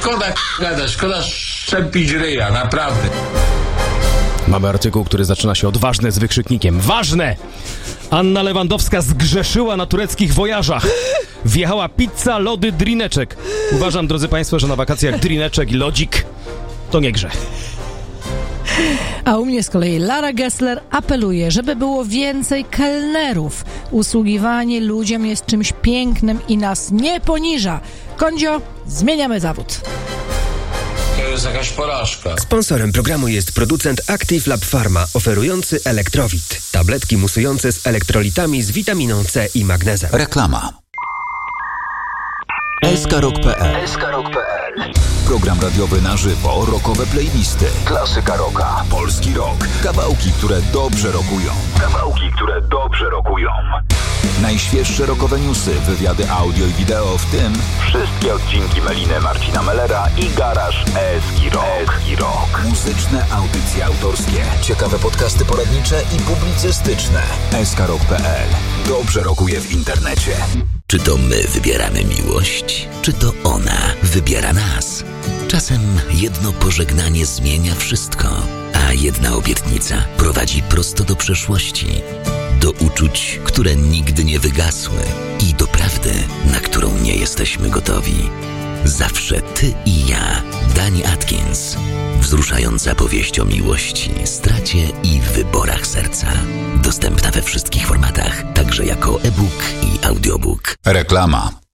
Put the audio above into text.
szkoda gadać, szkoda szczepić ryja, naprawdę. Mamy artykuł, który zaczyna się od ważne z wykrzyknikiem. Ważne! Anna Lewandowska zgrzeszyła na tureckich wojażach. Wjechała pizza, lody, drineczek. Uważam, drodzy państwo, że na wakacjach drineczek i lodzik to nie grzech. A u mnie z kolei Lara Gessler apeluje, żeby było więcej kelnerów. Usługiwanie ludziom jest czymś pięknym i nas nie poniża. Kondzio, zmieniamy zawód. To jest jakaś porażka. Sponsorem programu jest producent Active Lab Pharma, oferujący Elektrowit. Tabletki musujące z elektrolitami z witaminą C i magnezem. Reklama. SKRock.pl. Program radiowy na żywo, rockowe playlisty, klasyka rocka, polski rock, kawałki, które dobrze rockują. Najświeższe rockowe newsy, wywiady audio i wideo, w tym wszystkie odcinki Meliny Marcina Mellera i Garaż Eski Rock. Muzyczne audycje autorskie, ciekawe podcasty poradnicze i publicystyczne. SKRock.pl. Dobrze rockuje w internecie. Czy to my wybieramy miłość, czy to ona wybiera nas? Czasem jedno pożegnanie zmienia wszystko, a jedna obietnica prowadzi prosto do przeszłości, do uczuć, które nigdy nie wygasły i do prawdy, na którą nie jesteśmy gotowi. Zawsze ty i ja, Dani Atkins. Wzruszająca powieść o miłości, stracie i wyborach serca. Dostępna we wszystkich formatach, także jako e-book i audiobook. Reklama.